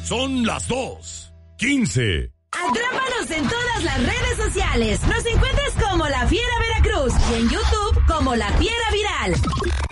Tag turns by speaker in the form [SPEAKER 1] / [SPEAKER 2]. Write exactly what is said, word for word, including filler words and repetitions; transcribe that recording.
[SPEAKER 1] Son las dos quince.
[SPEAKER 2] Atrápanos en todas las redes sociales. Nos encuentras como La Fiera Veracruz y en YouTube como La Fiera Viral.